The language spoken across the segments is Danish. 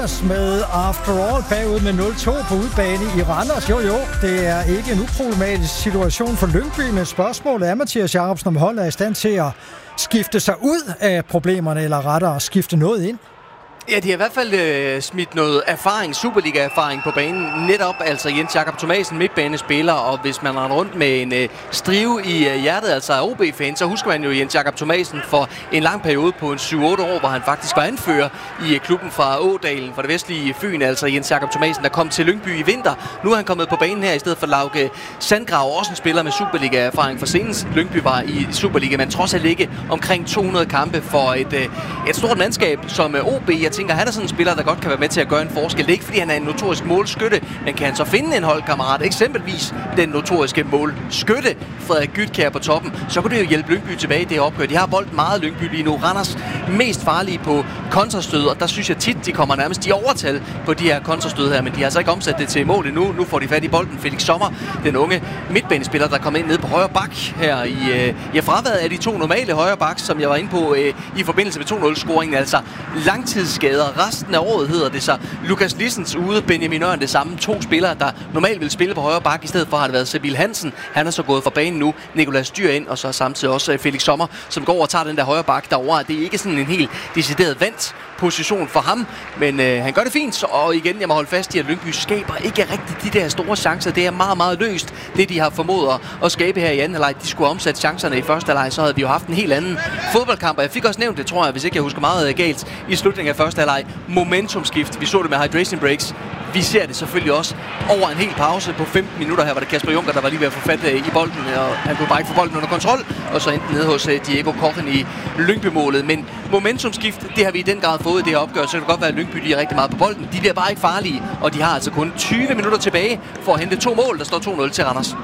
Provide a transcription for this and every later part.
Rivers med After All bagud med 0-2 på udebane i Randers. Jo, det er ikke en uproblematisk situation for Lyngby, men spørgsmålet er, Mathias Jacobsen, om holdet er i stand til at skifte sig ud af problemerne, eller rettere skifte noget ind. Ja, de har i hvert fald smidt noget erfaring, Superliga-erfaring på banen. Netop altså Jens Jakob Thomasen, midtbanespiller, og hvis man render rundt med en strive i hjertet, altså OB-fan, så husker man jo Jens Jakob Thomasen for en lang periode på en 7-8 år, hvor han faktisk var anfører i klubben fra Ådalen, fra det vestlige Fyn, altså Jens Jakob Thomasen, der kom til Lyngby i vinter. Nu er han kommet på banen her i stedet for Lauke Sandgrav, også en spiller med Superliga-erfaring, for senest Lyngby var i Superliga, men trods alt ikke omkring 200 kampe for et stort mandskab som OB. Jeg tænker, han er sådan en spiller, der godt kan være med til at gøre en forskel. Det er ikke, fordi han er en notorisk målskytte, men kan han så finde en holdkammerat, eksempelvis den notoriske målskytte Frederik Gytkjær på toppen, så kunne det jo hjælpe Lyngby tilbage i det opgør. De har bolden meget Lyngby lige nu. Randers mest farlige på kontrastød, og der synes jeg tit, de kommer nærmest i overtal på de her kontrastød her, men de har altså ikke omsat det til mål endnu. Nu får de fat i bolden. Felix Sommer, den unge midtbanespiller, der kommer ind ned på højre bak her i fraværet af de to normale højre backs, som jeg var inde på i forbindelse med 2-0-scoringen, altså langtidsskader. Resten af året hedder det så Lukas Lissens ude, Benjamin Ørn det samme. To spillere, der normalt vil spille på højre bak, i stedet for har det været Sebil Hansen. Han er så gået fra banen nu. Nicolas Dyr ind, og så samtidig også Felix Sommer, som går og tager den der højre bak derovre. Det er ikke sådan en helt decideret vandt position for ham, men han gør det fint, og igen, jeg må holde fast i, at Lyngby skaber ikke rigtig de der store chancer. Det er meget, meget løst, det de har formået at skabe her i anden halvleg. De skulle omsætte chancerne i første halvleg, så havde vi jo haft en helt anden fodboldkamp, og jeg fik også nævnt det, tror jeg, hvis ikke jeg husker meget galt, i slutningen af første halvleg. Momentumskift, vi så det med hydration breaks. Vi ser det selvfølgelig også over en hel pause på 15 minutter. Her var det Kasper Junker, der var lige ved at få fat i bolden, og han kunne bare ikke få bolden under kontrol, og så endte nede hos Diego Kochen i Lyngby-målet. Men momentumskift, det har vi i den grad fået i det her opgør, så det kan godt være, at Lyngby de er rigtig meget på bolden. De bliver bare ikke farlige, og de har altså kun 20 minutter tilbage for at hente 2 mål. Der står 2-0 til Randers.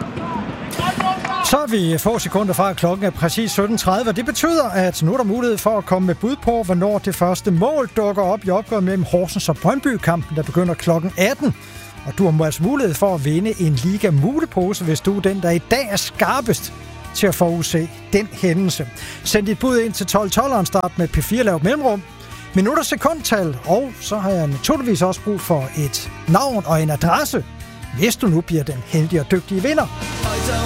Så er vi få sekunder fra, klokken er præcis 17.30, og det betyder, at nu er der mulighed for at komme med bud på, hvornår det første mål dukker op i opgøret mellem Horsens og Brøndby-kampen, der begynder klokken 18. Og du har altså mulighed for at vinde en Liga-mulepose, hvis du er den, der i dag er skarpest til at forudse den hændelse. Send dit bud ind til 12.12'eren, start med P4 lavt mellemrum, minutter sekundtal, og så har jeg naturligvis også brug for et navn og en adresse, hvis du nu bliver den heldige og dygtige vinder.